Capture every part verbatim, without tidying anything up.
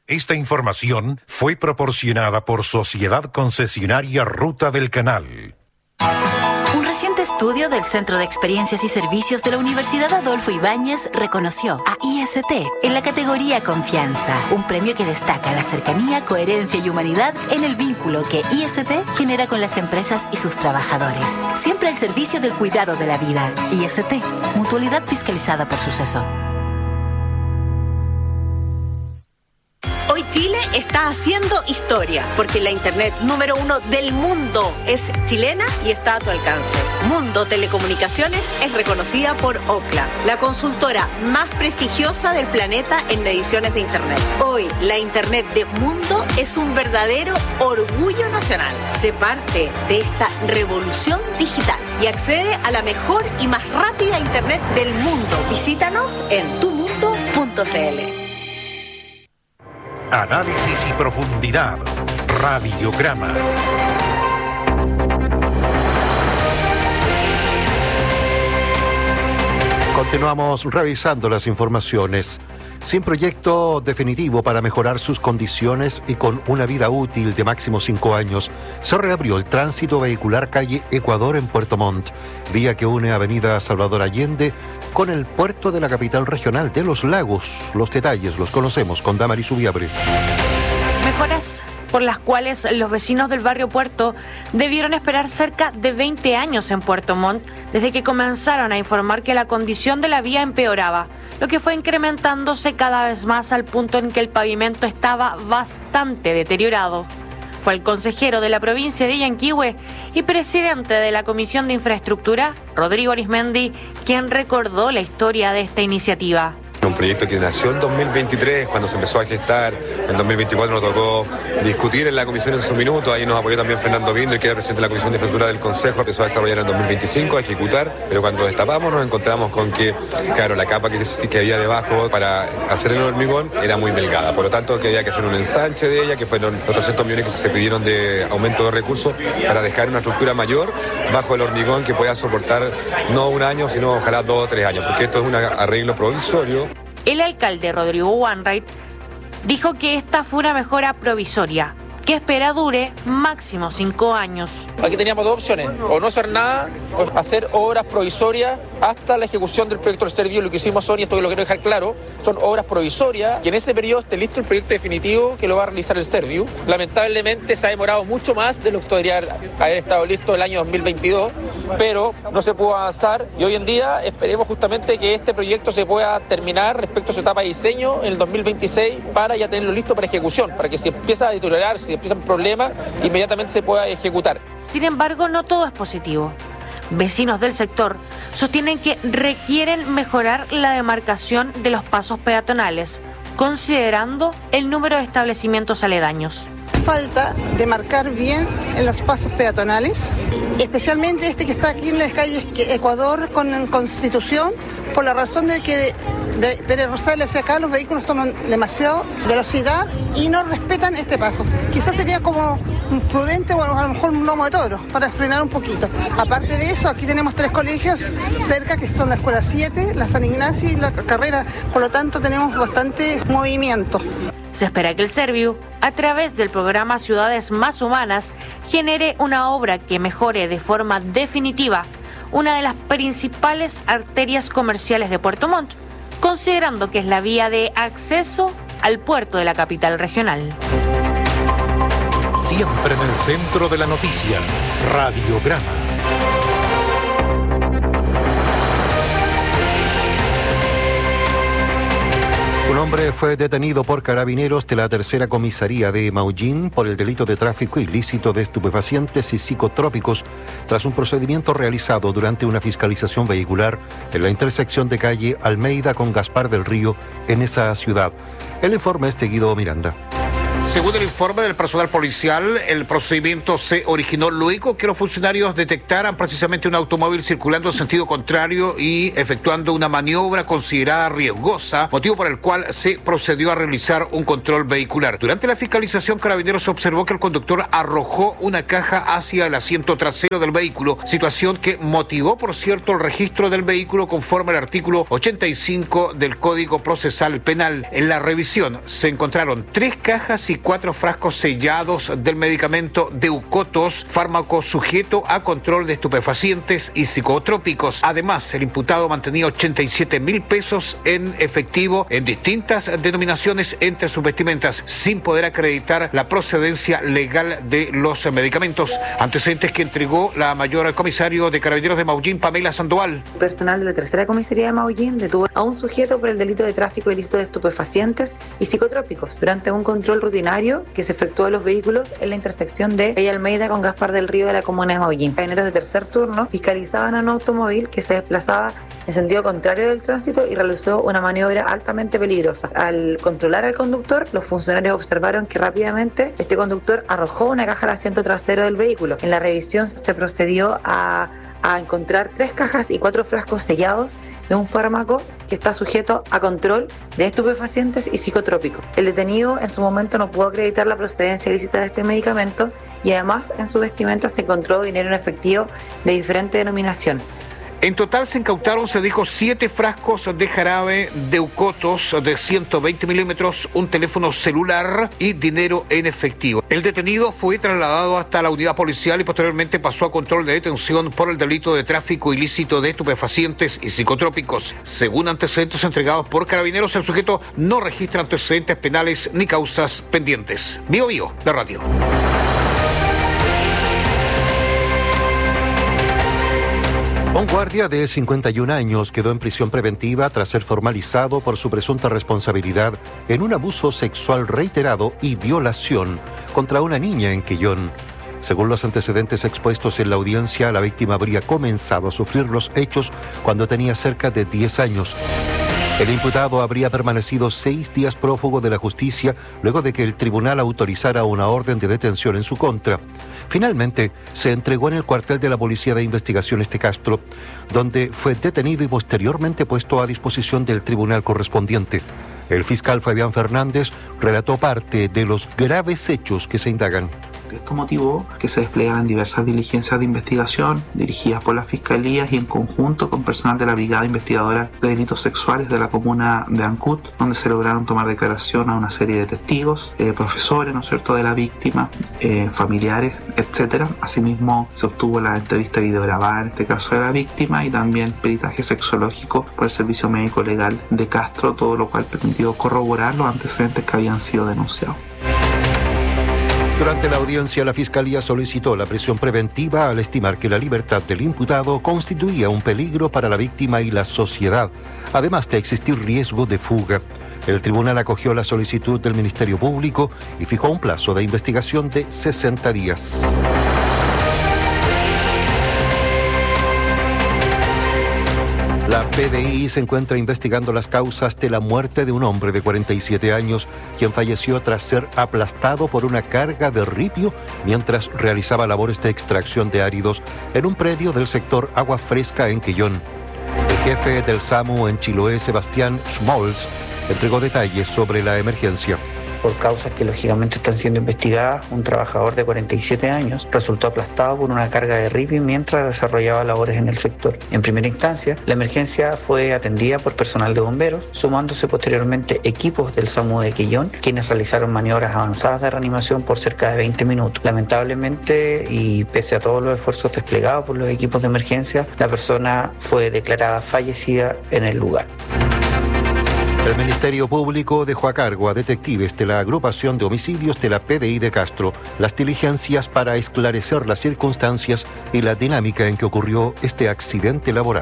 Esta información fue proporcionada por Sociedad Concesionaria Ruta del Canal. Un reciente estudio del Centro de Experiencias y Servicios de la Universidad Adolfo Ibáñez reconoció a I S T en la categoría Confianza, un premio que destaca la cercanía, coherencia y humanidad en el vínculo que I S T genera con las empresas y sus trabajadores. Siempre al servicio del cuidado de la vida. I S T, mutualidad fiscalizada por Suceso. Hoy Chile está haciendo historia, porque la internet número uno del mundo es chilena y está a tu alcance. Mundo Telecomunicaciones es reconocida por Ookla, la consultora más prestigiosa del planeta en mediciones de internet. Hoy, la internet de Mundo es un verdadero orgullo nacional. Sé parte de esta revolución digital y accede a la mejor y más rápida internet del mundo. Visítanos en tu mundo punto c l. Análisis y profundidad. Radiograma. Continuamos revisando las informaciones. Sin proyecto definitivo para mejorar sus condiciones y con una vida útil de máximo cinco años, se reabrió el tránsito vehicular calle Ecuador en Puerto Montt, vía que une Avenida Salvador Allende con el puerto de la capital regional de Los Lagos. Los detalles los conocemos con Damaris Ubiabre. Mejoras por las cuales los vecinos del barrio Puerto debieron esperar cerca de veinte años en Puerto Montt desde que comenzaron a informar que la condición de la vía empeoraba, lo que fue incrementándose cada vez más al punto en que el pavimento estaba bastante deteriorado. Fue el consejero de la provincia de Yanquihue y presidente de la Comisión de Infraestructura, Rodrigo Arismendi, quien recordó la historia de esta iniciativa. Un proyecto que nació en dos mil veintitrés, cuando se empezó a gestar. En dos mil veinticuatro nos tocó discutir en la comisión en su minuto. Ahí nos apoyó también Fernando Binder, que era presidente de la Comisión de Infraestructura del Consejo. Empezó a desarrollar en dos mil veinticinco, a ejecutar. Pero cuando lo destapamos nos encontramos con que, claro, la capa que, que había debajo para hacer el hormigón era muy delgada. Por lo tanto, que había que hacer un ensanche de ella, que fueron los trescientos millones que se pidieron de aumento de recursos para dejar una estructura mayor bajo el hormigón que pueda soportar no un año, sino ojalá dos o tres años, porque esto es un arreglo provisorio. El alcalde Rodrigo Wainwright dijo que esta fue una mejora provisoria, que espera dure máximo cinco años. Aquí teníamos dos opciones, o no hacer nada, o hacer obras provisorias hasta la ejecución del proyecto del Serviu. Lo que hicimos son, y esto lo quiero dejar claro, son obras provisorias, y en ese periodo esté listo el proyecto definitivo que lo va a realizar el Serviu. Lamentablemente se ha demorado mucho más de lo que podría haber estado listo el año dos mil veintidós, pero no se pudo avanzar, y hoy en día esperemos justamente que este proyecto se pueda terminar respecto a su etapa de diseño en el dos mil veintiséis para ya tenerlo listo para ejecución, para que si empieza a deteriorarse, si empiezan problemas, inmediatamente se pueda ejecutar. Sin embargo, no todo es positivo. Vecinos del sector sostienen que requieren mejorar la demarcación de los pasos peatonales, considerando el número de establecimientos aledaños. Falta de marcar bien en los pasos peatonales, especialmente este que está aquí en las calles Ecuador con Constitución, por la razón de que de Pérez Rosales hacia acá los vehículos toman demasiada velocidad y no respetan este paso. Quizás sería como prudente o a lo mejor un lomo de toro para frenar un poquito. Aparte de eso, aquí tenemos tres colegios cerca que son la Escuela siete, la San Ignacio y la Carrera, por lo tanto tenemos bastante movimiento. Se espera que el Serviu, a través del programa Ciudades Más Humanas, genere una obra que mejore de forma definitiva una de las principales arterias comerciales de Puerto Montt, considerando que es la vía de acceso al puerto de la capital regional. Siempre en el centro de la noticia, Radiograma. Un hombre fue detenido por carabineros de la tercera comisaría de Maullín por el delito de tráfico ilícito de estupefacientes y psicotrópicos tras un procedimiento realizado durante una fiscalización vehicular en la intersección de calle Almeida con Gaspar del Río en esa ciudad. El informe es de Guido Miranda. Según el informe del personal policial, el procedimiento se originó luego que los funcionarios detectaran precisamente un automóvil circulando en sentido contrario y efectuando una maniobra considerada riesgosa, motivo por el cual se procedió a realizar un control vehicular. Durante la fiscalización, Carabineros observó que el conductor arrojó una caja hacia el asiento trasero del vehículo, situación que motivó, por cierto, el registro del vehículo conforme al artículo ochenta y cinco del Código Procesal Penal. En la revisión se encontraron tres cajas y cuatro frascos sellados del medicamento Deucotos, fármaco sujeto a control de estupefacientes y psicotrópicos. Además, el imputado mantenía ochenta y siete mil pesos en efectivo en distintas denominaciones entre sus vestimentas, sin poder acreditar la procedencia legal de los medicamentos. Antecedentes que entregó la mayor comisario de Carabineros de Maullín, Pamela Sandoval. Personal de la tercera comisaría de Maullín detuvo a un sujeto por el delito de tráfico ilícito de estupefacientes y psicotrópicos durante un control rutinario que se efectuó de los vehículos en la intersección de Calle Almeida con Gaspar del Río de la comuna de Maullín. Carabineros de tercer turno fiscalizaban a un automóvil que se desplazaba en sentido contrario del tránsito y realizó una maniobra altamente peligrosa. Al controlar al conductor, los funcionarios observaron que rápidamente este conductor arrojó una caja al asiento trasero del vehículo. En la revisión se procedió a, a encontrar tres cajas y cuatro frascos sellados de un fármaco que está sujeto a control de estupefacientes y psicotrópicos. El detenido en su momento no pudo acreditar la procedencia ilícita de este medicamento y además en su vestimenta se encontró dinero en efectivo de diferente denominación. En total se incautaron, se dijo, siete frascos de jarabe Deucotos de ciento veinte milímetros, un teléfono celular y dinero en efectivo. El detenido fue trasladado hasta la unidad policial y posteriormente pasó a control de detención por el delito de tráfico ilícito de estupefacientes y psicotrópicos. Según antecedentes entregados por Carabineros, el sujeto no registra antecedentes penales ni causas pendientes. Bio Bio, la radio. Un guardia de cincuenta y un años quedó en prisión preventiva tras ser formalizado por su presunta responsabilidad en un abuso sexual reiterado y violación contra una niña en Quellón. Según los antecedentes expuestos en la audiencia, la víctima habría comenzado a sufrir los hechos cuando tenía cerca de diez años. El imputado habría permanecido seis días prófugo de la justicia luego de que el tribunal autorizara una orden de detención en su contra. Finalmente, se entregó en el cuartel de la Policía de Investigaciones de Castro, donde fue detenido y posteriormente puesto a disposición del tribunal correspondiente. El fiscal Fabián Fernández relató parte de los graves hechos que se indagan. Esto motivó que se desplegaran diversas diligencias de investigación dirigidas por las fiscalías y en conjunto con personal de la Brigada Investigadora de Delitos Sexuales de la comuna de Ancud, donde se lograron tomar declaración a una serie de testigos, eh, profesores, ¿no es cierto?, de la víctima, eh, familiares, etcétera. Asimismo, se obtuvo la entrevista videograbada, en este caso de la víctima, y también peritaje sexológico por el Servicio Médico Legal de Castro, todo lo cual permitió corroborar los antecedentes que habían sido denunciados. Durante la audiencia, la Fiscalía solicitó la prisión preventiva al estimar que la libertad del imputado constituía un peligro para la víctima y la sociedad, además de existir riesgo de fuga. El tribunal acogió la solicitud del Ministerio Público y fijó un plazo de investigación de sesenta días. La P D I se encuentra investigando las causas de la muerte de un hombre de cuarenta y siete años, quien falleció tras ser aplastado por una carga de ripio mientras realizaba labores de extracción de áridos en un predio del sector Agua Fresca en Quellón. El jefe del SAMU en Chiloé, Sebastián Schmolz, entregó detalles sobre la emergencia. Por causas que lógicamente están siendo investigadas, un trabajador de cuarenta y siete años resultó aplastado por una carga de ripio mientras desarrollaba labores en el sector. En primera instancia, la emergencia fue atendida por personal de bomberos, sumándose posteriormente equipos del SAMU de Quellón, quienes realizaron maniobras avanzadas de reanimación por cerca de veinte minutos. Lamentablemente, y pese a todos los esfuerzos desplegados por los equipos de emergencia, la persona fue declarada fallecida en el lugar. El Ministerio Público dejó a cargo a detectives de la agrupación de homicidios de la P D I de Castro las diligencias para esclarecer las circunstancias y la dinámica en que ocurrió este accidente laboral.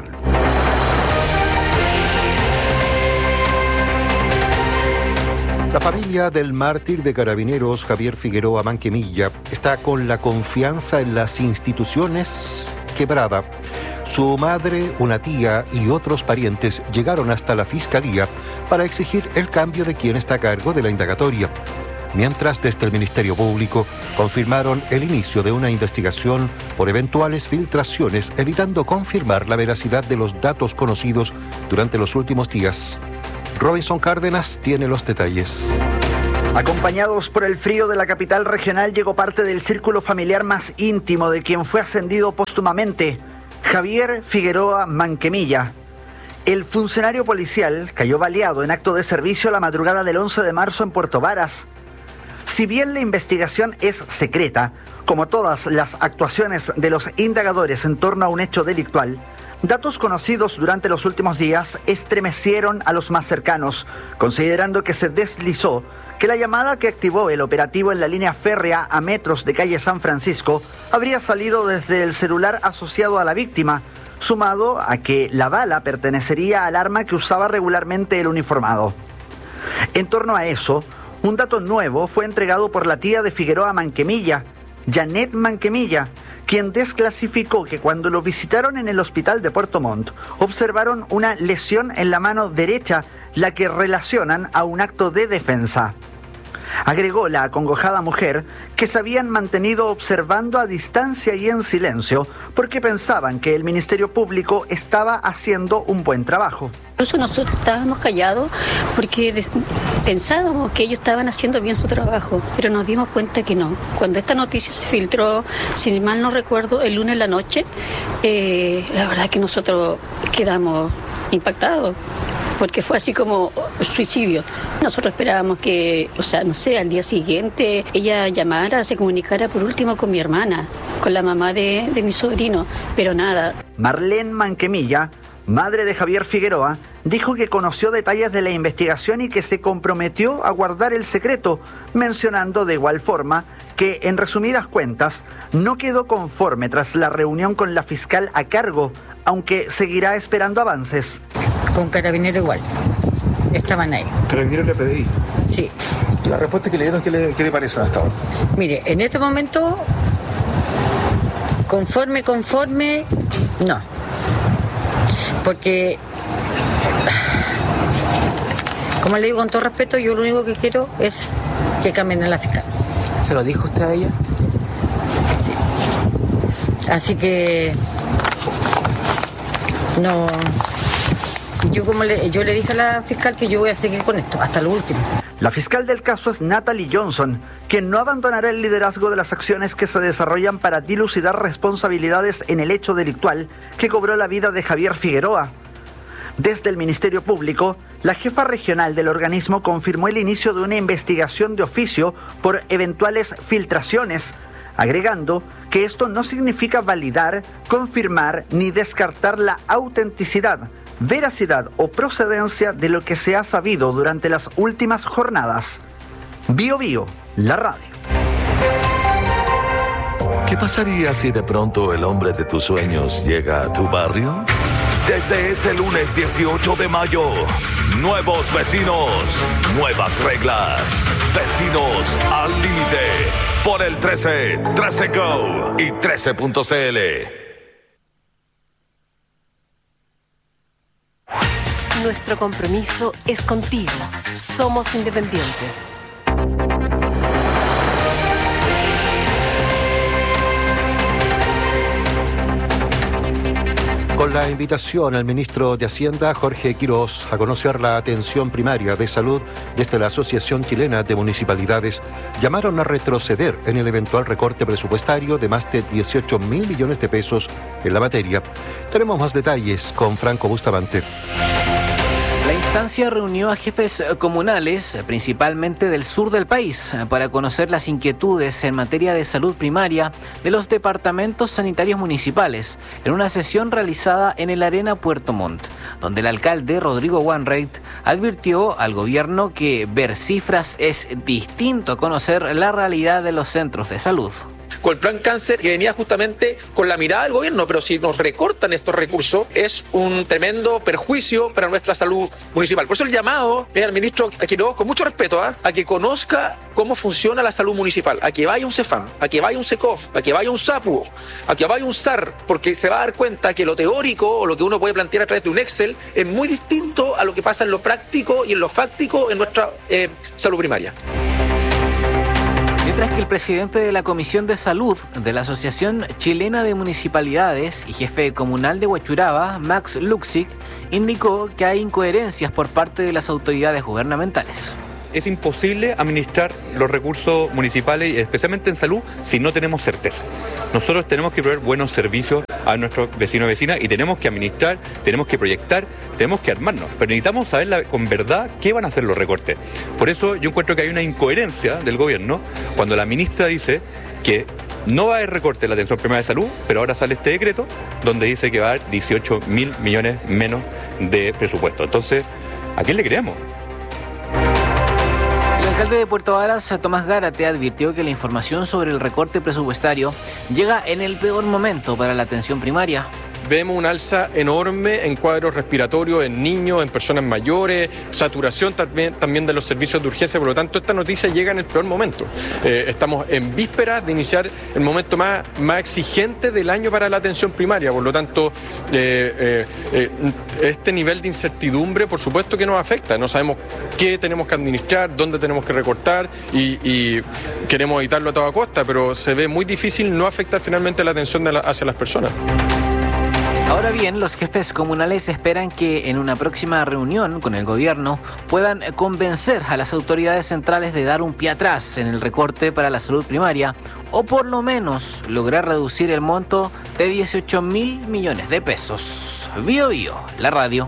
La familia del mártir de Carabineros, Javier Figueroa Manquemilla, está con la confianza en las instituciones quebrada. Su madre, una tía y otros parientes llegaron hasta la Fiscalía para exigir el cambio de quien está a cargo de la indagatoria. mientras desde el Ministerio Público confirmaron el inicio de una investigación por eventuales filtraciones, evitando confirmar la veracidad de los datos conocidos durante los últimos días. Robinson Cárdenas tiene los detalles. Acompañados por el frío de la capital regional, llegó parte del círculo familiar más íntimo de quien fue ascendido póstumamente, Javier Figueroa Manquemilla. El funcionario policial cayó baleado en acto de servicio la madrugada del once de marzo en Puerto Varas. Si bien la investigación es secreta, como todas las actuaciones de los indagadores en torno a un hecho delictual, datos conocidos durante los últimos días estremecieron a los más cercanos, considerando que se deslizó que la llamada que activó el operativo en la línea férrea a metros de calle San Francisco habría salido desde el celular asociado a la víctima, sumado a que la bala pertenecería al arma que usaba regularmente el uniformado. En torno a eso, un dato nuevo fue entregado por la tía de Figueroa Manquemilla, Janet Manquemilla, quien desclasificó que cuando lo visitaron en el hospital de Puerto Montt, observaron una lesión en la mano derecha, la que relacionan a un acto de defensa. Agregó la acongojada mujer que se habían mantenido observando a distancia y en silencio porque pensaban que el Ministerio Público estaba haciendo un buen trabajo. Incluso nosotros estábamos callados porque pensábamos que ellos estaban haciendo bien su trabajo, pero nos dimos cuenta que no. Cuando esta noticia se filtró, si mal no recuerdo, el lunes en la noche, eh, la verdad que nosotros quedamos impactados, porque fue así como suicidio. Nosotros esperábamos que, o sea, no sé, al día siguiente ella llamara, se comunicara por último con mi hermana, con la mamá de, de mi sobrino, pero nada. Marlene Manquemilla, madre de Javier Figueroa, dijo que conoció detalles de la investigación y que se comprometió a guardar el secreto, mencionando de igual forma que, en resumidas cuentas, no quedó conforme tras la reunión con la fiscal a cargo, aunque seguirá esperando avances. Con Carabinero igual, estaban ahí. ¿Carabinero le pedí? Sí. ¿La respuesta que le dieron, qué le, qué le parece hasta ahora? Mire, en este momento, conforme, conforme, no. Porque, como le digo con todo respeto, yo lo único que quiero es que cambien a la fiscal. ¿Se lo dijo usted a ella? Sí. Así que, no... Yo como le, yo le dije a la fiscal que yo voy a seguir con esto, hasta lo último. La fiscal del caso es Natalie Johnson, quien no abandonará el liderazgo de las acciones que se desarrollan para dilucidar responsabilidades en el hecho delictual que cobró la vida de Javier Figueroa. Desde el Ministerio Público, la jefa regional del organismo confirmó el inicio de una investigación de oficio por eventuales filtraciones, agregando que esto no significa validar, confirmar ni descartar la autenticidad, veracidad o procedencia de lo que se ha sabido durante las últimas jornadas. Bio Bio, la radio. ¿Qué pasaría si de pronto el hombre de tus sueños llega a tu barrio? Desde este lunes dieciocho de mayo, nuevos vecinos, nuevas reglas, vecinos al límite, por el trece, trece Go y trece punto c l. Nuestro compromiso es contigo. Somos independientes. Con la invitación al ministro de Hacienda, Jorge Quirós, a conocer la atención primaria de salud desde la Asociación Chilena de Municipalidades, llamaron a retroceder en el eventual recorte presupuestario de más de dieciocho mil millones de pesos en la materia. Tenemos más detalles con Franco Bustamante. La instancia reunió a jefes comunales, principalmente del sur del país, para conocer las inquietudes en materia de salud primaria de los departamentos sanitarios municipales, en una sesión realizada en el Arena Puerto Montt, donde el alcalde Rodrigo Wanreich advirtió al gobierno que ver cifras es distinto a conocer la realidad de los centros de salud. Con el plan cáncer que venía justamente con la mirada del gobierno, pero si nos recortan estos recursos es un tremendo perjuicio para nuestra salud municipal. Por eso el llamado es al ministro Quirós, con mucho respeto, ¿eh? a que conozca cómo funciona la salud municipal, a que vaya un CEFAM, a que vaya un SECOF, a que vaya un SAPU, a que vaya un S A R, porque se va a dar cuenta que lo teórico o lo que uno puede plantear a través de un Excel es muy distinto a lo que pasa en lo práctico y en lo fáctico en nuestra eh, salud primaria. Mientras que el presidente de la Comisión de Salud de la Asociación Chilena de Municipalidades y jefe comunal de Huachuraba, Max Luxic, indicó que hay incoherencias por parte de las autoridades gubernamentales. Es imposible administrar los recursos municipales, especialmente en salud, si no tenemos certeza. Nosotros tenemos que proveer buenos servicios a nuestros vecinos y vecinas y tenemos que administrar, tenemos que proyectar, tenemos que armarnos. Pero necesitamos saber la, con verdad qué van a hacer los recortes. Por eso yo encuentro que hay una incoherencia del gobierno cuando la ministra dice que no va a haber recorte en la atención primaria de salud, pero ahora sale este decreto donde dice que va a haber dieciocho mil millones menos de presupuesto. Entonces, ¿a quién le creemos? El alcalde de Puerto Varas, Tomás Gárate, advirtió que la información sobre el recorte presupuestario llega en el peor momento para la atención primaria. Vemos un alza enorme en cuadros respiratorios, en niños, en personas mayores, saturación también, también de los servicios de urgencia. Por lo tanto, esta noticia llega en el peor momento. Eh, estamos en vísperas de iniciar el momento más, más exigente del año para la atención primaria. Por lo tanto, eh, eh, eh, este nivel de incertidumbre, por supuesto que nos afecta. No sabemos qué tenemos que administrar, dónde tenemos que recortar y, y queremos evitarlo a toda costa, pero se ve muy difícil no afectar finalmente la atención de la, hacia las personas. Ahora bien, los jefes comunales esperan que en una próxima reunión con el gobierno puedan convencer a las autoridades centrales de dar un pie atrás en el recorte para la salud primaria o por lo menos lograr reducir el monto de dieciocho mil millones de pesos. Bio Bio, la radio.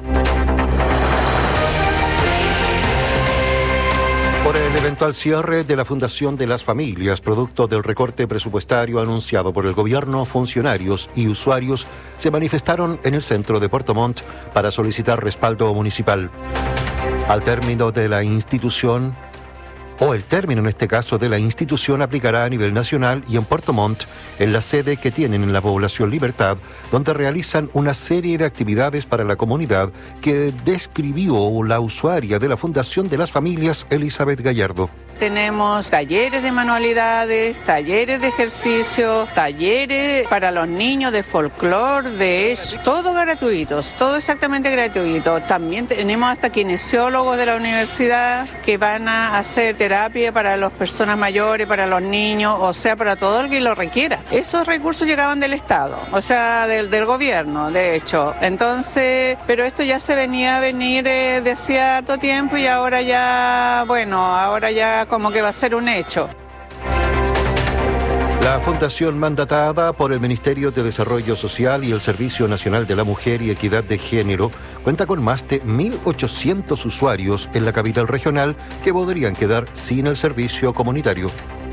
Por el eventual cierre de la Fundación de las Familias, producto del recorte presupuestario anunciado por el gobierno, funcionarios y usuarios se manifestaron en el centro de Puerto Montt para solicitar respaldo municipal. Al término de la institución, o el término en este caso de la institución, aplicará a nivel nacional y en Puerto Montt, en la sede que tienen en la población Libertad, donde realizan una serie de actividades para la comunidad que describió la usuaria de la Fundación de las Familias, Elizabeth Gallardo. Tenemos talleres de manualidades, talleres de ejercicio, talleres para los niños de folclore, de eso, todo gratuitos, todo exactamente gratuito. También tenemos hasta kinesiólogos de la universidad que van a hacer terapia para las personas mayores, para los niños, o sea, para todo el que lo requiera. Esos recursos llegaban del Estado, o sea, del, del gobierno, de hecho. Entonces, pero esto ya se venía a venir eh, de hacía harto tiempo y ahora ya, bueno, ahora ya como que va a ser un hecho. La fundación mandatada por el Ministerio de Desarrollo Social y el Servicio Nacional de la Mujer y Equidad de Género cuenta con más de mil ochocientos usuarios en la capital regional que podrían quedar sin el servicio comunitario.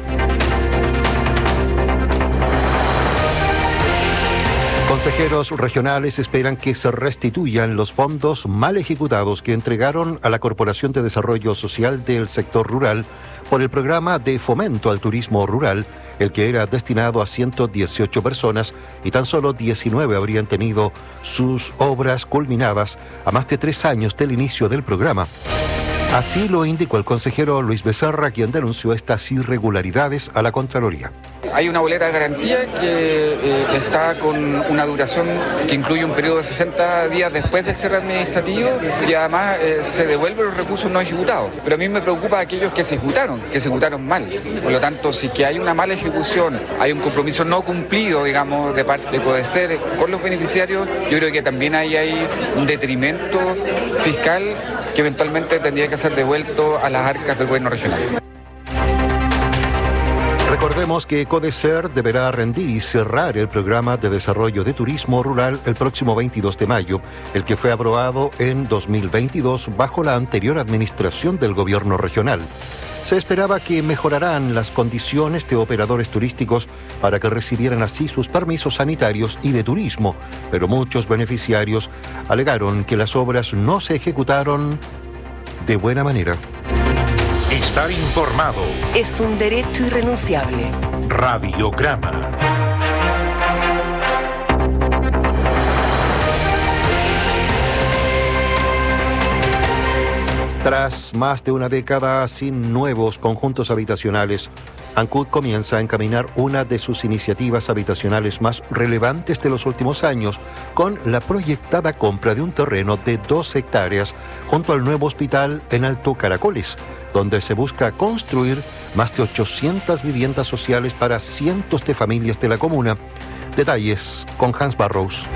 Consejeros regionales esperan que se restituyan los fondos mal ejecutados que entregaron a la Corporación de Desarrollo Social del Sector Rural por el programa de fomento al turismo rural, el que era destinado a ciento dieciocho personas y tan solo diecinueve habrían tenido sus obras culminadas a más de tres años del inicio del programa. Así lo indicó el consejero Luis Becerra, quien denunció estas irregularidades a la Contraloría. Hay una boleta de garantía que eh, está con una duración que incluye un periodo de sesenta días después del cierre administrativo y además eh, se devuelven los recursos no ejecutados. Pero a mí me preocupa aquellos que se ejecutaron, que se ejecutaron mal. Por lo tanto, si que hay una mala ejecución, hay un compromiso no cumplido, digamos, de parte de CODESER con los beneficiarios, yo creo que también ahí hay un detrimento fiscal que eventualmente tendría que ser devuelto a las arcas del gobierno regional. Recordemos que CODESER deberá rendir y cerrar el programa de desarrollo de turismo rural el próximo veintidós de mayo, el que fue aprobado en dos mil veintidós bajo la anterior administración del gobierno regional. Se esperaba que mejorarán las condiciones de operadores turísticos para que recibieran así sus permisos sanitarios y de turismo, pero muchos beneficiarios alegaron que las obras no se ejecutaron de buena manera. Estar informado es un derecho irrenunciable. Radiograma. Tras más de una década sin nuevos conjuntos habitacionales, Ancud comienza a encaminar una de sus iniciativas habitacionales más relevantes de los últimos años, con la proyectada compra de un terreno de dos hectáreas junto al nuevo hospital en Alto Caracoles, donde se busca construir más de ochocientas viviendas sociales para cientos de familias de la comuna. Detalles con Hans Barrows.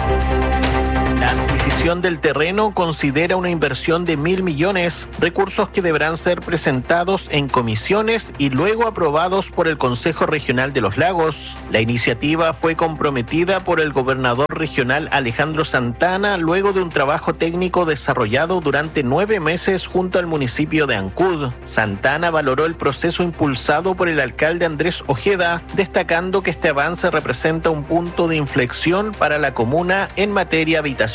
La adquisición del terreno considera una inversión de mil millones, recursos que deberán ser presentados en comisiones y luego aprobados por el Consejo Regional de los Lagos. La iniciativa fue comprometida por el gobernador regional Alejandro Santana luego de un trabajo técnico desarrollado durante nueve meses junto al municipio de Ancud. Santana valoró el proceso impulsado por el alcalde Andrés Ojeda, destacando que este avance representa un punto de inflexión para la comuna en materia habitacional.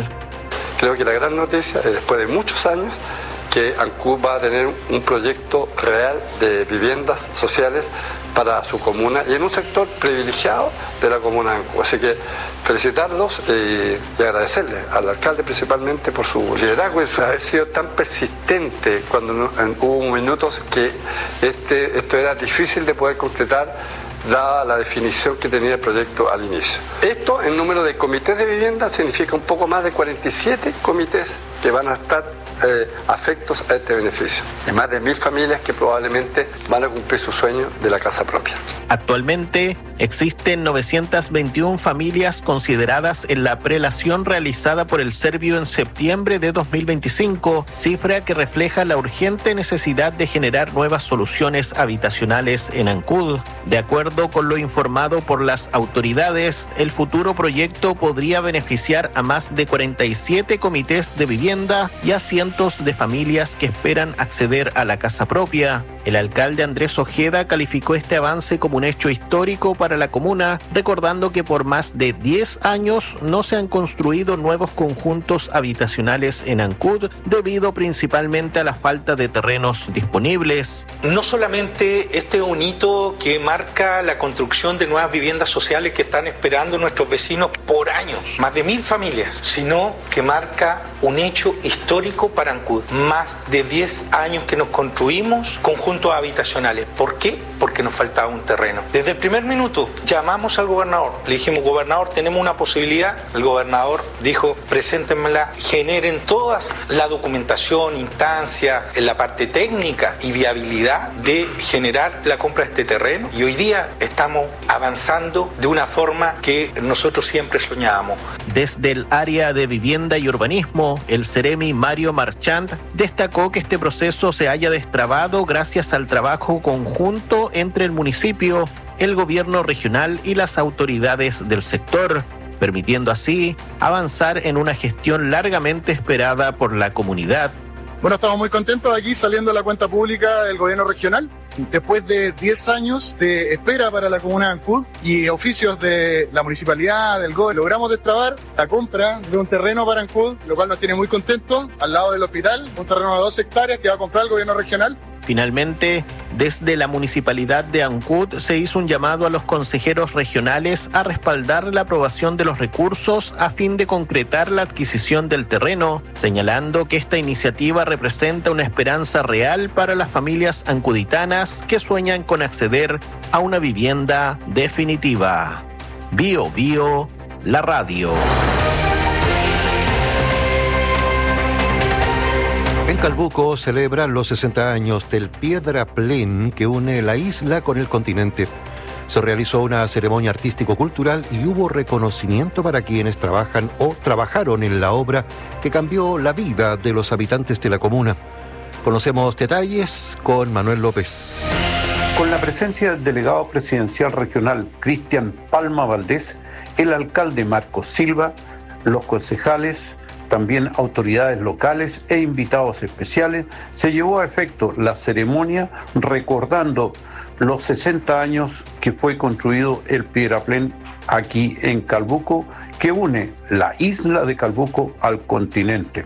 Creo que la gran noticia es, después de muchos años, que Ancud va a tener un proyecto real de viviendas sociales para su comuna y en un sector privilegiado de la comuna de Ancud. Así que felicitarlos eh, y agradecerle al alcalde principalmente por su liderazgo y por haber sido tan persistente cuando no, en, hubo minutos que este, esto era difícil de poder concretar, dada la definición que tenía el proyecto al inicio. Esto en número de comités de vivienda significa un poco más de cuarenta y siete comités que van a estar eh, afectos a este beneficio. Y más de mil familias que probablemente van a cumplir su sueño de la casa propia. Actualmente existen novecientas veintiuna familias consideradas en la prelación realizada por el Servio en septiembre de dos mil veinticinco, cifra que refleja la urgente necesidad de generar nuevas soluciones habitacionales en Ancud. De acuerdo con lo informado por las autoridades, el futuro proyecto podría beneficiar a más de cuarenta y siete comités de vivienda y a cientos de familias que esperan acceder a la casa propia. El alcalde Andrés Ojeda calificó este avance como un hecho histórico para la comuna, recordando que por más de diez años no se han construido nuevos conjuntos habitacionales en Ancud, debido principalmente a la falta de terrenos disponibles. No solamente este es un hito que marca la construcción de nuevas viviendas sociales que están esperando nuestros vecinos por años, más de mil familias, sino que marca un hecho histórico para Ancud. Más de diez años que nos construimos conjuntos habitacionales. ¿Por qué? Porque nos faltaba un terreno. Desde el primer minuto llamamos al gobernador, le dijimos: gobernador, tenemos una posibilidad. El gobernador dijo: preséntenmela, generen todas la documentación, instancia, en la parte técnica y viabilidad de generar la compra de este terreno. Y hoy día estamos avanzando de una forma que nosotros siempre soñábamos. Desde el área de vivienda y urbanismo, el Ceremi Mario Marchand destacó que este proceso se haya destrabado gracias al trabajo conjunto entre el municipio, el gobierno regional y las autoridades del sector, permitiendo así avanzar en una gestión largamente esperada por la comunidad. Bueno, estamos muy contentos aquí saliendo la cuenta pública del gobierno regional. Después de diez años de espera para la comuna de Ancud y oficios de la municipalidad, del G O E, logramos destrabar la compra de un terreno para Ancud, lo cual nos tiene muy contentos, al lado del hospital, un terreno de dos hectáreas que va a comprar el gobierno regional. Finalmente, desde la municipalidad de Ancud se hizo un llamado a los consejeros regionales a respaldar la aprobación de los recursos a fin de concretar la adquisición del terreno, señalando que esta iniciativa representa una esperanza real para las familias ancuditanas que sueñan con acceder a una vivienda definitiva. Bio Bio, la radio. En Calbuco celebran los sesenta años del Piedraplén que une la isla con el continente. Se realizó una ceremonia artístico-cultural y hubo reconocimiento para quienes trabajan o trabajaron en la obra que cambió la vida de los habitantes de la comuna. Conocemos detalles con Manuel López. Con la presencia del delegado presidencial regional Cristian Palma Valdés, el alcalde Marcos Silva, los concejales, también autoridades locales e invitados especiales, se llevó a efecto la ceremonia recordando los sesenta años que fue construido el Piedraplén aquí en Calbuco, que une la isla de Calbuco al continente.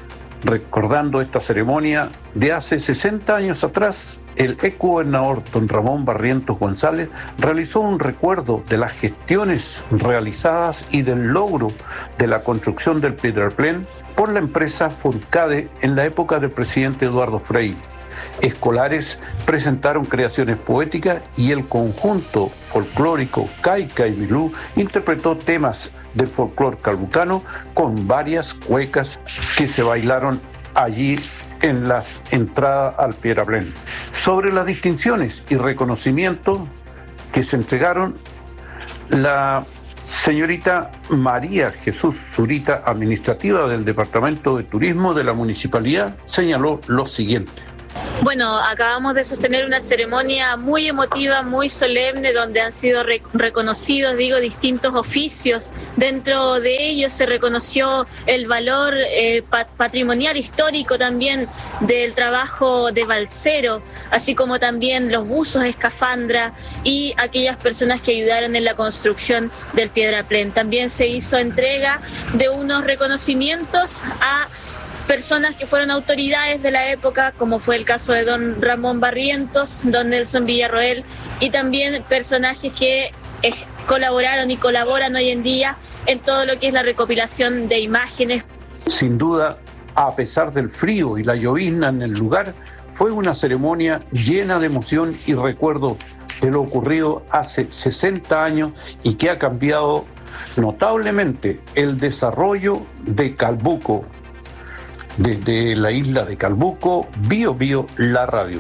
Recordando esta ceremonia de hace sesenta años atrás, el exgobernador don Ramón Barrientos González realizó un recuerdo de las gestiones realizadas y del logro de la construcción del Piedraplén por la empresa Fulcade en la época del presidente Eduardo Frei. Escolares presentaron creaciones poéticas y el conjunto folclórico Caica y Bilú interpretó temas del folclore calbucano con varias cuecas que se bailaron allí en la entrada al Piedraplén. Sobre las distinciones y reconocimientos que se entregaron, la señorita María Jesús Zurita, administrativa del Departamento de Turismo de la Municipalidad, señaló lo siguiente. Bueno, acabamos de sostener una ceremonia muy emotiva, muy solemne, donde han sido rec- reconocidos, digo, distintos oficios. Dentro de ellos se reconoció el valor eh, pat- patrimonial histórico también del trabajo de balsero, así como también los buzos escafandra y aquellas personas que ayudaron en la construcción del Piedraplén. También se hizo entrega de unos reconocimientos a personas que fueron autoridades de la época, como fue el caso de don Ramón Barrientos, don Nelson Villarroel, y también personajes que eh, colaboraron y colaboran hoy en día en todo lo que es la recopilación de imágenes. Sin duda, a pesar del frío y la llovizna en el lugar, fue una ceremonia llena de emoción y recuerdo de lo ocurrido hace sesenta años y que ha cambiado notablemente el desarrollo de Calbuco. Desde la isla de Calbuco, Bio Bio, la radio.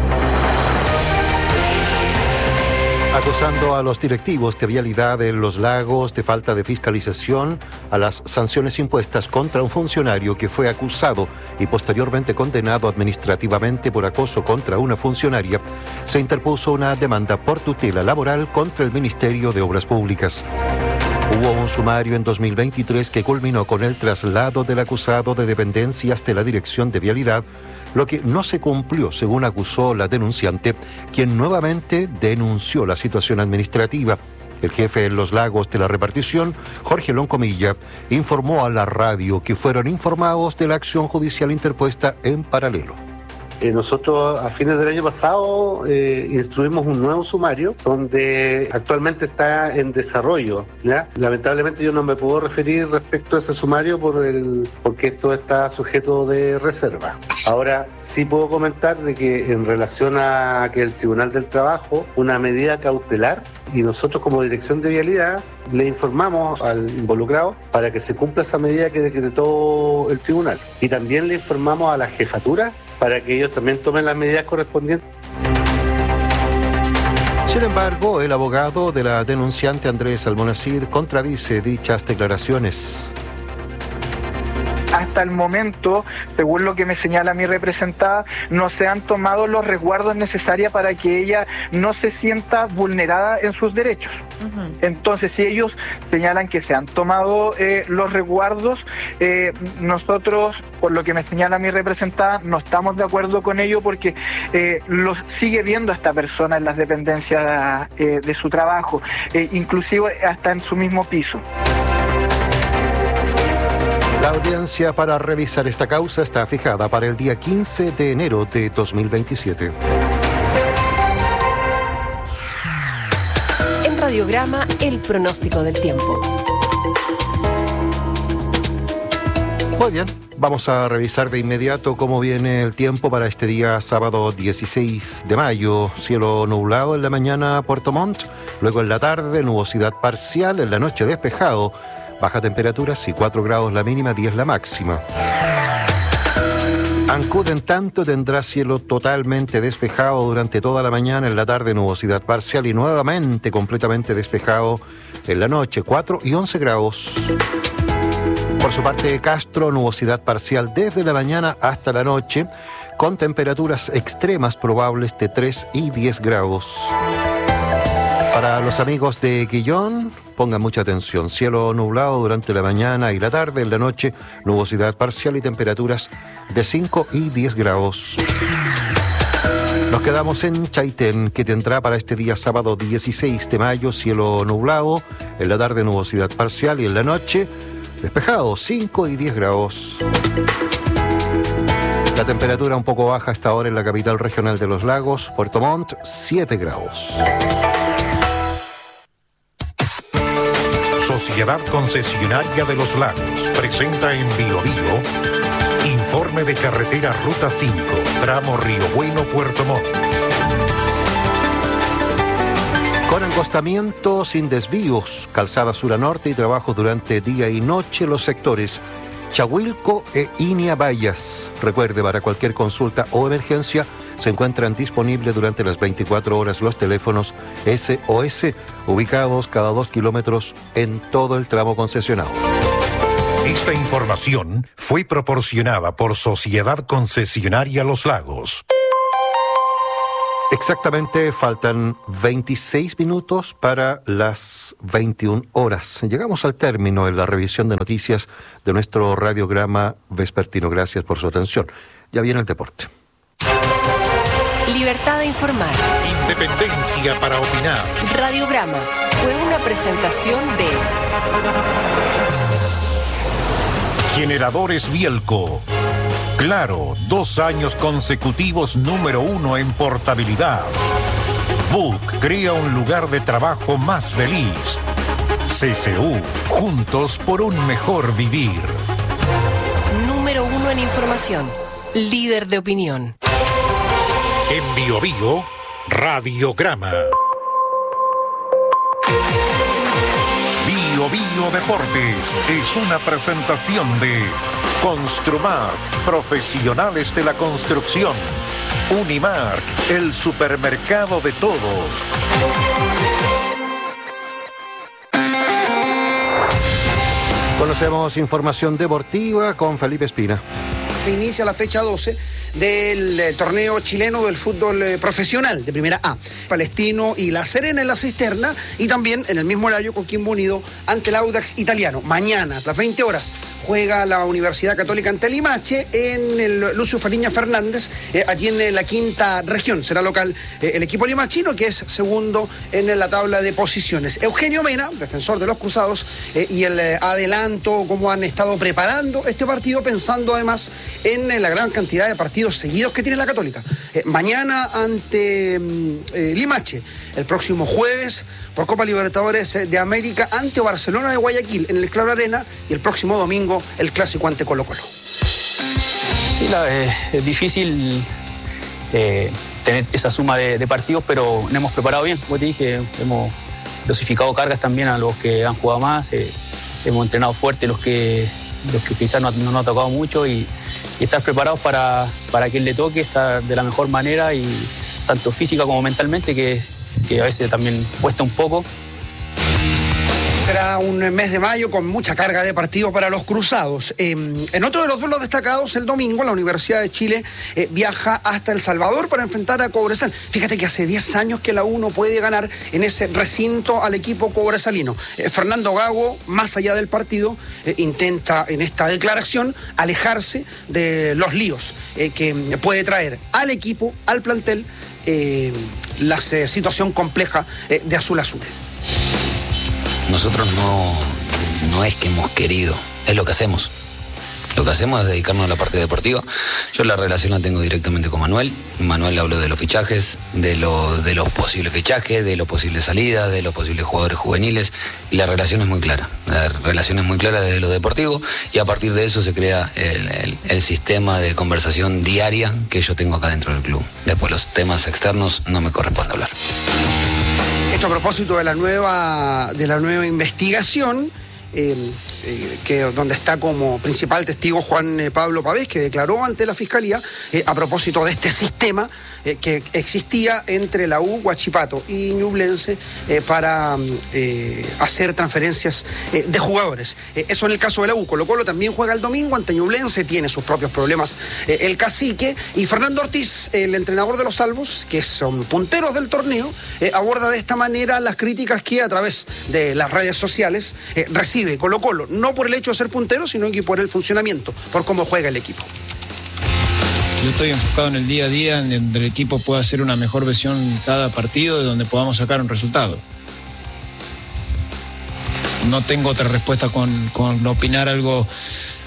Acusando a los directivos de vialidad en Los Lagos de falta de fiscalización a las sanciones impuestas contra un funcionario que fue acusado y posteriormente condenado administrativamente por acoso contra una funcionaria, se interpuso una demanda por tutela laboral contra el Ministerio de Obras Públicas. Hubo un sumario en dos mil veintitrés que culminó con el traslado del acusado de dependencias de la Dirección de Vialidad, lo que no se cumplió, según acusó la denunciante, quien nuevamente denunció la situación administrativa. El jefe en Los Lagos de la repartición, Jorge Loncomilla, informó a la radio que fueron informados de la acción judicial interpuesta en paralelo. Eh, nosotros a fines del año pasado eh, instruimos un nuevo sumario donde actualmente está en desarrollo, ¿ya? Lamentablemente yo no me puedo referir respecto a ese sumario por el, porque esto está sujeto de reserva. Ahora sí puedo comentar de que en relación a que el Tribunal del Trabajo, una medida cautelar, y nosotros como Dirección de Vialidad le informamos al involucrado para que se cumpla esa medida que decretó el tribunal. Y también le informamos a la jefatura para que ellos también tomen las medidas correspondientes. Sin embargo, el abogado de la denunciante Andrés Almonacid contradice dichas declaraciones. Hasta el momento, según lo que me señala mi representada, no se han tomado los resguardos necesarios para que ella no se sienta vulnerada en sus derechos. Uh-huh. Entonces, si ellos señalan que se han tomado eh, los resguardos, eh, nosotros, por lo que me señala mi representada, no estamos de acuerdo con ello porque eh, lo sigue viendo a esta persona en las dependencias eh, de su trabajo, eh, inclusive hasta en su mismo piso. La audiencia para revisar esta causa está fijada para el día quince de enero de dos mil veintisiete. En Radiograma, el pronóstico del tiempo. Muy bien, vamos a revisar de inmediato cómo viene el tiempo para este día sábado dieciséis de mayo. Cielo nublado en la mañana Puerto Montt, luego en la tarde nubosidad parcial, en la noche despejado. Baja temperaturas y cuatro grados la mínima, diez la máxima. Ancud, en tanto, tendrá cielo totalmente despejado durante toda la mañana, en la tarde nubosidad parcial y nuevamente completamente despejado en la noche, cuatro y once grados. Por su parte, Castro, nubosidad parcial desde la mañana hasta la noche, con temperaturas extremas probables de tres y diez grados. Para los amigos de Quillón, pongan mucha atención. Cielo nublado durante la mañana y la tarde. En la noche, nubosidad parcial y temperaturas de cinco y diez grados. Nos quedamos en Chaitén, que tendrá para este día sábado dieciséis de mayo cielo nublado. En la tarde, nubosidad parcial y en la noche, despejado, cinco y diez grados. La temperatura un poco baja hasta ahora en la capital regional de los lagos, Puerto Montt, siete grados. Sociedad Concesionaria de los Lagos presenta en Bio Bio informe de carretera Ruta cinco, tramo Río Bueno, Puerto Montt. Con encostamiento sin desvíos, calzada sur a norte y trabajo durante día y noche los sectores Chahuilco e Inia Bayas. Recuerde, para cualquier consulta o emergencia, se encuentran disponibles durante las veinticuatro horas los teléfonos S O S, ubicados cada dos kilómetros en todo el tramo concesionado. Esta información fue proporcionada por Sociedad Concesionaria Los Lagos. Exactamente, faltan veintiséis minutos para las veintiuna horas. Llegamos al término de la revisión de noticias de nuestro radiograma vespertino. Gracias por su atención. Ya viene el deporte. Libertad de informar. Independencia para opinar. Radiograma fue una presentación de Generadores Bielco. Claro, dos años consecutivos número uno en portabilidad. Book crea un lugar de trabajo más feliz. C C U, juntos por un mejor vivir. Número uno en información. Líder de opinión. En Bio Bio, Radiograma. Bio Bio Deportes es una presentación de Construmark, profesionales de la construcción. Unimark, el supermercado de todos. Conocemos información deportiva con Felipe Espina. Se inicia la fecha doce del eh, torneo chileno del fútbol eh, profesional de Primera A. Palestino y La Serena en la cisterna, y también en el mismo horario Coquimbo Unido ante el Audax Italiano. Mañana a las veinte horas juega la Universidad Católica ante Limache en el Lucio Fariña Fernández, eh, allí en eh, la quinta región. Será local eh, el equipo limachino, que es segundo en la tabla de posiciones. Eugenio Mena, defensor de los Cruzados, eh, y el eh, adelanto, cómo han estado preparando este partido, pensando además en eh, la gran cantidad de partidos seguidos que tiene la Católica. Eh, mañana ante eh, Limache, el próximo jueves por Copa Libertadores de América ante Barcelona de Guayaquil en el Claro Arena, y el próximo domingo el clásico ante Colo Colo. Sí, la, eh, es difícil eh, tener esa suma de, de partidos, pero nos hemos preparado bien. Como te dije, hemos dosificado cargas también a los que han jugado más, eh, hemos entrenado fuerte los que, los que quizás no, no nos ha tocado mucho, y, y estar preparados para, para quien le toque, estar de la mejor manera, y tanto física como mentalmente, que, que a veces también cuesta un poco. Será un mes de mayo con mucha carga de partidos para los Cruzados. Eh, en otro de los duelos destacados, el domingo, la Universidad de Chile eh, viaja hasta El Salvador para enfrentar a Cobresal. Fíjate que hace diez años que la U no puede ganar en ese recinto al equipo cobresalino. Eh, Fernando Gago, más allá del partido, eh, intenta en esta declaración alejarse de los líos eh, que puede traer al equipo, al plantel, eh, la eh, situación compleja eh, de Azul Azul. Nosotros no, no es que hemos querido, es lo que hacemos. Lo que hacemos es dedicarnos a la parte deportiva. Yo la relación la tengo directamente con Manuel. Manuel habló de los fichajes, de, lo, de los posibles fichajes, de los posibles salidas, de los posibles jugadores juveniles. Y la relación es muy clara. La relación es muy clara desde lo deportivo, y a partir de eso se crea el, el, el sistema de conversación diaria que yo tengo acá dentro del club. Después los temas externos no me corresponde hablar. Esto a propósito de la nueva, de la nueva investigación, eh, eh, que, donde está como principal testigo Juan eh, Pablo Pavés, que declaró ante la Fiscalía eh, a propósito de este sistema eh, que existía entre la U, Huachipato y Ñublense eh, para eh, hacer transferencias eh, de jugadores. Eh, eso en el caso de la U. Colo Colo también juega el domingo ante Ñublense, tiene sus propios problemas eh, el cacique, y Fernando Ortiz, el entrenador de los Salvos, que son punteros del torneo, eh, aborda de esta manera las críticas que a través de las redes sociales eh, recibe Colo Colo, no por el hecho de ser puntero, sino que por el funcionamiento, por cómo juega el equipo. Yo estoy enfocado en el día a día, en donde el equipo pueda hacer una mejor versión cada partido, de donde podamos sacar un resultado. No tengo otra respuesta con, con opinar algo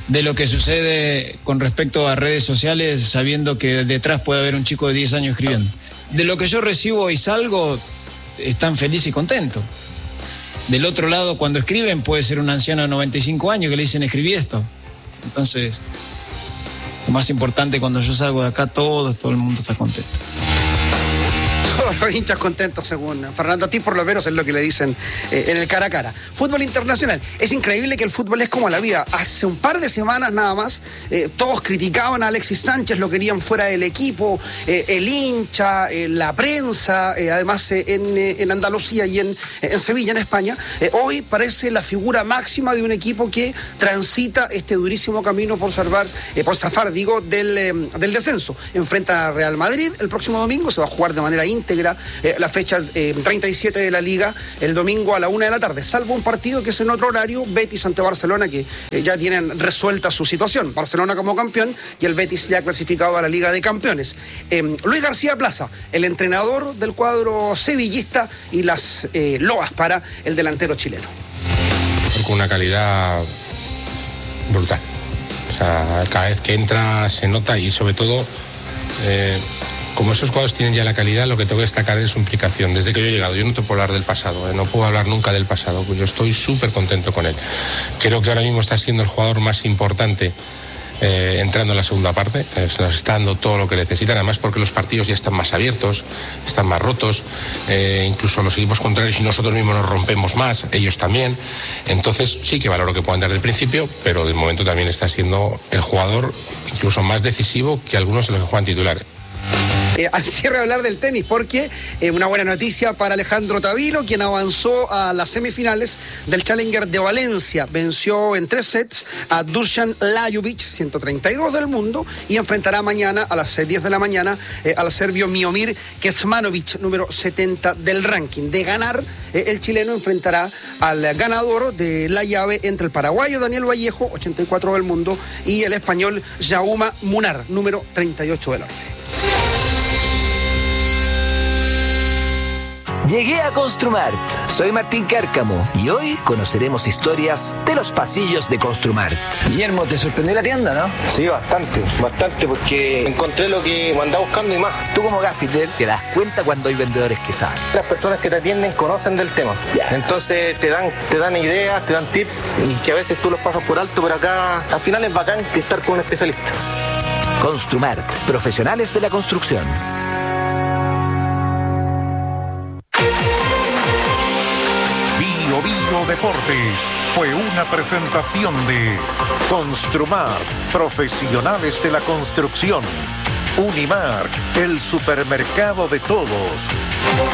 de lo que sucede con respecto a redes sociales, sabiendo que detrás puede haber un chico de diez años escribiendo. De lo que yo recibo y salgo, están felices y contentos. Del otro lado, cuando escriben, puede ser un anciano de noventa y cinco años que le dicen escribí esto. Entonces, lo más importante, cuando yo salgo de acá, todo, todo el mundo está contento. Todos los hinchas contentos, según Fernando Ortiz, por lo menos es lo que le dicen eh, en el cara a cara. Fútbol internacional. Es increíble que el fútbol es como la vida. Hace un par de semanas nada más, eh, todos criticaban a Alexis Sánchez, lo querían fuera del equipo, eh, el hincha, eh, la prensa, eh, además eh, en, eh, en Andalucía y en, eh, en Sevilla, en España. Eh, hoy parece la figura máxima de un equipo que transita este durísimo camino por salvar, eh, por zafar, digo, del, eh, del descenso. Enfrenta a Real Madrid el próximo domingo, se va a jugar de manera íntegra eh, la fecha eh, treinta y siete de la Liga el domingo a la una de la tarde, salvo un partido que es en otro horario, Betis ante Barcelona, que eh, ya tienen resuelta su situación. Barcelona como campeón y el Betis ya clasificado a la Liga de Campeones. Eh, Luis García Plaza, el entrenador del cuadro sevillista, y las eh, loas para el delantero chileno. Con una calidad brutal. O sea, cada vez que entra se nota, y sobre todo, eh, como esos jugadores tienen ya la calidad, lo que tengo que destacar es su implicación. Desde que yo he llegado, yo no te puedo hablar del pasado, eh, no puedo hablar nunca del pasado, pues yo estoy súper contento con él. Creo que ahora mismo está siendo el jugador más importante eh, entrando en la segunda parte, eh, se nos está dando todo lo que necesitan, además porque los partidos ya están más abiertos, están más rotos, eh, incluso los equipos contrarios y nosotros mismos nos rompemos más, ellos también. Entonces sí que valoro que puedan dar del principio, pero de momento también está siendo el jugador incluso más decisivo que algunos de los que juegan titulares. Eh, al cierre hablar del tenis, porque eh, una buena noticia para Alejandro Tavilo, quien avanzó a las semifinales del Challenger de Valencia. Venció en tres sets a Dusan Lajovic, ciento treinta y dos del mundo, y enfrentará mañana a las diez de la mañana eh, al serbio Miomir Kecmanovic, número setenta del ranking. De ganar, eh, el chileno enfrentará al ganador de la llave entre el paraguayo Daniel Vallejo, ochenta y cuatro del mundo, y el español Jaume Munar, número treinta y ocho del orden. Llegué a Construmart. Soy Martín Cárcamo y hoy conoceremos historias de los pasillos de Construmart. Guillermo, ¿te sorprendió la tienda, no? Sí, bastante, bastante, porque encontré lo que andaba buscando y más. Tú como gaffiter te das cuenta cuando hay vendedores que saben. Las personas que te atienden conocen del tema. Yeah. Entonces te dan, te dan ideas, te dan tips, y que a veces tú los pasas por alto, pero acá al final es bacán que estar con un especialista. Construmart, profesionales de la construcción. Bio Bio Deportes fue una presentación de Construmart, profesionales de la construcción. Unimark, el supermercado de todos.